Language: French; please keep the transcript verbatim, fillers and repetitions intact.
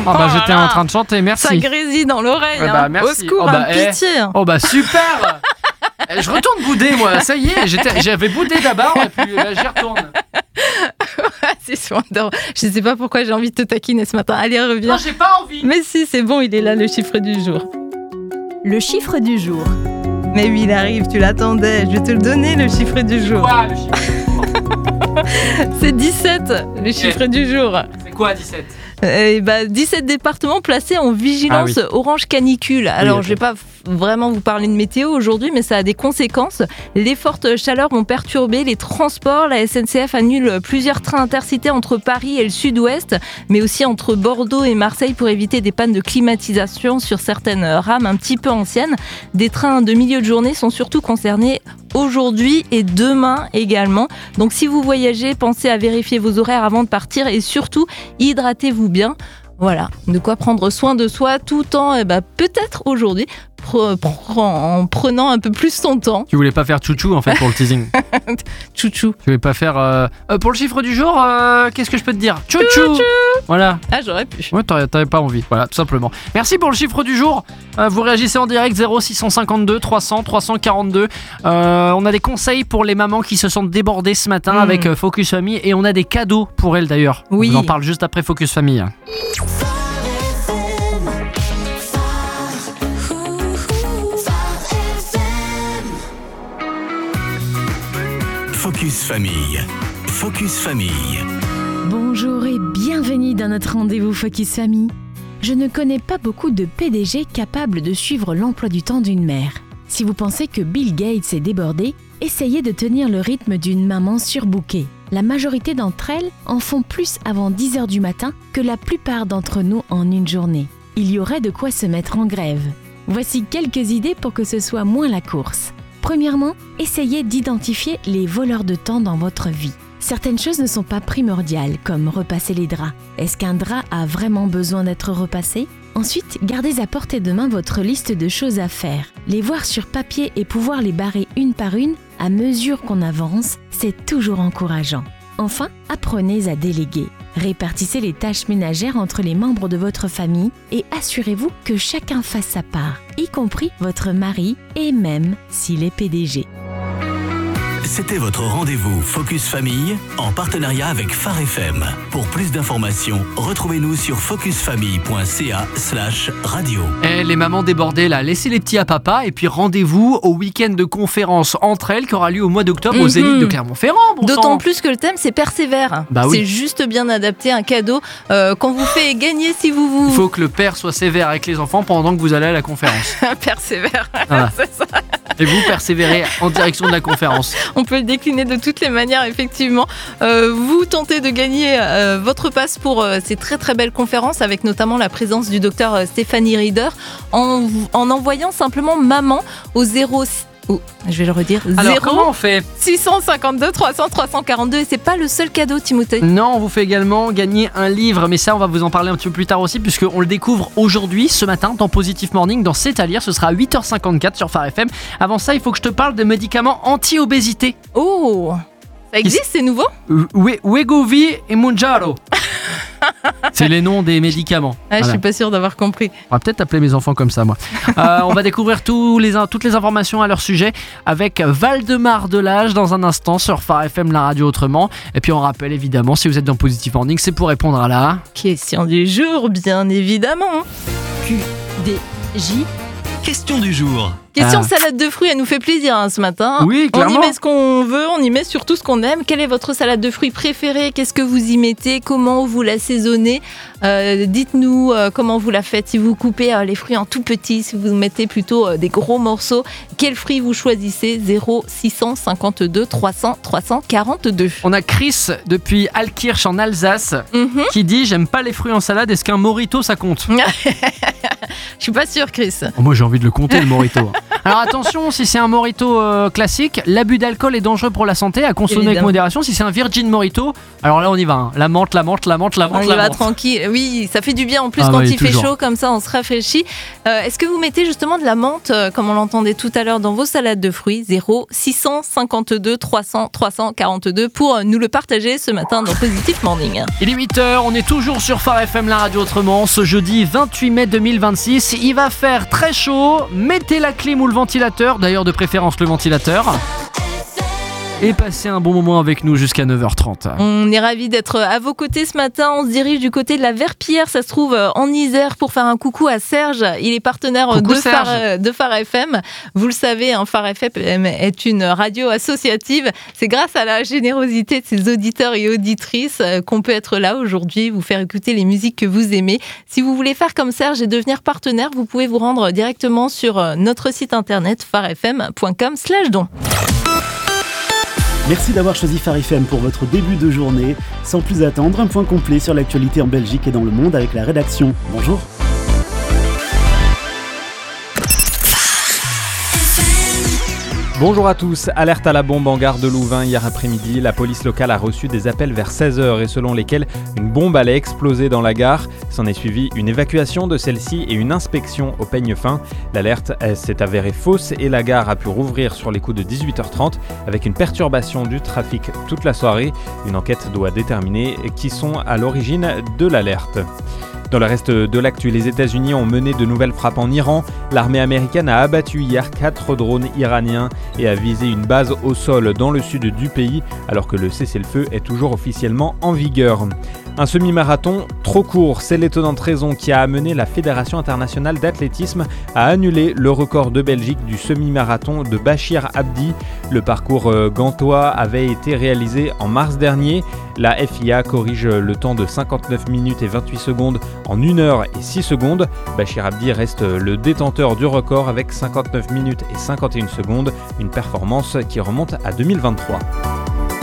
Oh bah j'étais en train de chanter, merci. Ça grésille dans l'oreille. Eh bah, hein. merci. Au secours, Oh bah, un eh. pitié. Oh bah super. Je retourne bouder moi, ça y est, j'étais, j'avais boudé d'abord et puis là j'y retourne. C'est soin d'or. Je sais pas pourquoi j'ai envie de te taquiner ce matin. Allez, reviens. Non, j'ai pas envie. Mais si, c'est bon, il est là, le chiffre du jour. Le chiffre du jour. Mais oui, il arrive, tu l'attendais. Je vais te le donner, le chiffre du jour. Quoi le chiffre? C'est dix-sept, le chiffre du jour. C'est quoi dix-sept? Et bah, dix-sept départements placés en vigilance Ah oui. orange canicule. Alors, Oui, ok. je vais pas f- vraiment vous parler de météo aujourd'hui, mais ça a des conséquences. Les fortes chaleurs vont perturber les transports. La S N C F annule plusieurs trains intercités entre Paris et le sud-ouest, mais aussi entre Bordeaux et Marseille pour éviter des pannes de climatisation sur certaines rames un petit peu anciennes. Des trains de milieu de journée sont surtout concernés aujourd'hui et demain également. Donc si vous voyagez, pensez à vérifier vos horaires avant de partir et surtout hydratez-vous bien. Voilà, de quoi prendre soin de soi tout en, eh ben, peut-être aujourd'hui, pre- pre- en prenant un peu plus son temps. Tu voulais pas faire chouchou en fait pour le teasing. Chouchou. Tu voulais pas faire euh, euh, pour le chiffre du jour. euh, Qu'est-ce que je peux te dire? Chouchou. Chouchou. Voilà. Ah, j'aurais pu. Ouais, t'avais t'avais pas envie. Voilà, tout simplement. Merci pour le chiffre du jour. Euh, vous réagissez en direct zéro six cent cinquante-deux trois cents trois cent quarante-deux. Euh, on a des conseils pour les mamans qui se sentent débordées ce matin Mm. avec euh, Focus Famille et on a des cadeaux pour elles d'ailleurs. Oui. On vous en parle juste après Focus Famille. Focus Famille. Focus Famille. Bonjour et bienvenue dans notre rendez-vous Focus Famille. Je ne connais pas beaucoup de P D G capables de suivre l'emploi du temps d'une mère. Si vous pensez que Bill Gates est débordé, essayez de tenir le rythme d'une maman surbookée. La majorité d'entre elles en font plus avant dix heures du matin que la plupart d'entre nous en une journée. Il y aurait de quoi se mettre en grève. Voici quelques idées pour que ce soit moins la course. Premièrement, essayez d'identifier les voleurs de temps dans votre vie. Certaines choses ne sont pas primordiales, comme repasser les draps. Est-ce qu'un drap a vraiment besoin d'être repassé ? Ensuite, gardez à portée de main votre liste de choses à faire. Les voir sur papier et pouvoir les barrer une par une, à mesure qu'on avance, c'est toujours encourageant. Enfin, apprenez à déléguer. Répartissez les tâches ménagères entre les membres de votre famille et assurez-vous que chacun fasse sa part, y compris votre mari et même s'il est P D G. C'était votre rendez-vous Focus Famille en partenariat avec Phare F M. Pour plus d'informations, retrouvez-nous sur focusfamille.ca slash radio. Eh, les mamans débordées là, laissez les petits à papa et puis rendez-vous au week-end de conférence entre elles qui aura lieu au mois d'octobre au Mhm. Zénith de Clermont-Ferrand. Bon D'autant sang. plus que le thème, c'est persévère. Bah oui. C'est juste bien adapté, un cadeau euh, qu'on vous fait gagner si vous vous... Il faut que le père soit sévère avec les enfants pendant que vous allez à la conférence. persévère. Voilà. C'est ça. Et vous persévérez en direction de la conférence. On peut le décliner de toutes les manières, effectivement. Euh, vous tentez de gagner euh, votre passe pour euh, ces très très belles conférences, avec notamment la présence du docteur euh, Stéphanie Rieder, en, en envoyant simplement maman au zéro... Oh, je vais le redire. Alors comment on fait? six cent cinquante-deux trois cents trois cent quarante-deux. Et c'est pas le seul cadeau, Timothée. Non, on vous fait également gagner un livre, mais ça on va vous en parler un petit peu plus tard aussi, puisqu'on le découvre aujourd'hui, ce matin, dans Positive Morning, dans C'est à lire, ce sera à huit heures cinquante-quatre sur Phare F M. Avant ça, il faut que je te parle de médicaments anti-obésité. Oh, ça existe, c'est nouveau? We- Wegovy et Mounjaro. C'est les noms des médicaments. Ah, je Voilà. suis pas sûre d'avoir compris. On va peut-être appeler mes enfants comme ça, moi. Euh, on va découvrir tous les, toutes les informations à leur sujet avec Valdemar Delage dans un instant sur Phare F M, la radio autrement. Et puis on rappelle évidemment, si vous êtes dans Positive Morning, c'est pour répondre à la... Question du jour, bien évidemment. Q D J. Question du jour. Question Ah. salade de fruits, elle nous fait plaisir hein, ce matin. Oui, On y clairement. met ce qu'on veut, on y met surtout ce qu'on aime. Quelle est votre salade de fruits préférée? Qu'est-ce que vous y mettez? Comment vous l'assaisonnez? euh, Dites-nous euh, comment vous la faites. Si vous coupez euh, les fruits en tout petits, si vous mettez plutôt euh, des gros morceaux, quels fruits vous choisissez? Zéro six cent cinquante-deux trois cents trois cent quarante-deux. On a Chris depuis Alkirch en Alsace Mhm. qui dit « J'aime pas les fruits en salade, est-ce qu'un morito ça compte ?» Je suis pas sûre, Chris. Oh, moi j'ai envie de le compter le morito. Alors attention, si c'est un mojito euh, classique, l'abus d'alcool est dangereux pour la santé, à consommer Évidemment. avec modération. Si c'est un virgin mojito, alors là on y va. Hein. La menthe, la menthe, la menthe, la menthe, on la y va menthe. tranquille. Oui, ça fait du bien en plus ah, quand oui, il toujours. fait chaud, comme ça on se rafraîchit. Euh, est-ce que vous mettez justement de la menthe, euh, comme on l'entendait tout à l'heure, dans vos salades de fruits? Zéro six cent cinquante-deux trois cents trois cent quarante-deux pour nous le partager ce matin dans Positif Morning. Il est huit heures, on est toujours sur Phare F M, la radio autrement. Ce jeudi vingt-huit mai deux mille vingt-six, il va faire très chaud. Mettez la clim ou le ventilateur, d'ailleurs de préférence le ventilateur. Et passez un bon moment avec nous jusqu'à neuf heures trente. On est ravis d'être à vos côtés ce matin. On se dirige du côté de la Verpillière, ça se trouve en Isère, pour faire un coucou à Serge. Il est partenaire coucou de Phare, de Phare F M. Vous le savez, hein, Phare F M est une radio associative. C'est grâce à la générosité de ses auditeurs et auditrices qu'on peut être là aujourd'hui, vous faire écouter les musiques que vous aimez. Si vous voulez faire comme Serge et devenir partenaire, vous pouvez vous rendre directement sur notre site internet phare f m point com slash don. Merci d'avoir choisi Phare F M pour votre début de journée. Sans plus attendre, un point complet sur l'actualité en Belgique et dans le monde avec la rédaction. Bonjour. Bonjour à tous, alerte à la bombe en gare de Louvain hier après-midi. La police locale a reçu des appels vers seize heures et selon lesquels une bombe allait exploser dans la gare. S'en est suivi une évacuation de celle-ci et une inspection au peigne fin. L'alerte s'est avérée fausse et la gare a pu rouvrir sur les coups de dix-huit heures trente avec une perturbation du trafic toute la soirée. Une enquête doit déterminer qui sont à l'origine de l'alerte. Dans le reste de l'actu, les États-Unis ont mené de nouvelles frappes en Iran. L'armée américaine a abattu hier quatre drones iraniens et a visé une base au sol dans le sud du pays, alors que le cessez-le-feu est toujours officiellement en vigueur. Un semi-marathon trop court, c'est l'étonnante raison qui a amené la Fédération internationale d'athlétisme à annuler le record de Belgique du semi-marathon de Bachir Abdi. Le parcours gantois avait été réalisé en mars dernier. La F I A corrige le temps de cinquante-neuf minutes et vingt-huit secondes en une heure et six secondes. Bachir Abdi reste le détenteur du record avec cinquante-neuf minutes et cinquante et une secondes, une performance qui remonte à deux mille vingt-trois.